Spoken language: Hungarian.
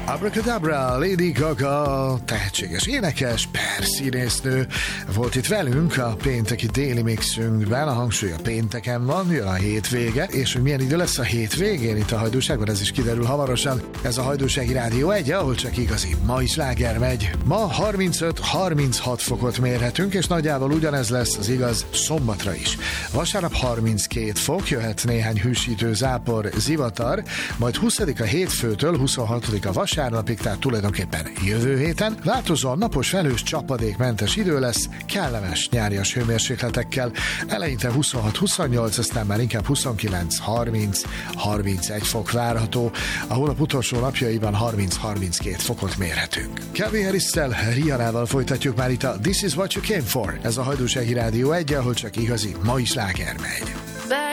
Abracadabra, Lady Gaga, tehetséges énekes, per színésznő volt itt velünk a pénteki déli mixünkben, a hangsúly a pénteken van, jön a hétvége, és hogy milyen idő lesz a hétvégén itt a Hajdúságban, ez is kiderül hamarosan. Ez a Hajdúsági Rádió 1, ahol csak igazi mai sláger megy. Ma 35-36 fokot mérhetünk, és nagyjából ugyanez lesz az igaz szombatra is. Vasárnap 32 fok, jöhet néhány hűsítő zápor, zivatar, majd 20-a hétfőtől 26-a vasárnapig, tehát tulajdonképpen jövő héten változóan napos, felhős, csapadékmentes idő lesz, kellemes nyárias hőmérsékletekkel, eleinte 26-28, aztán már inkább 29-30-31 fok várható, a hónap utolsó napjaiban 30-32 fokot mérhetünk. Calvin Harris-tel, Rihanával folytatjuk már itt a This is what you came for. Ez a Hajdúsági Rádió 1, ahol csak igazi mai sláger megy.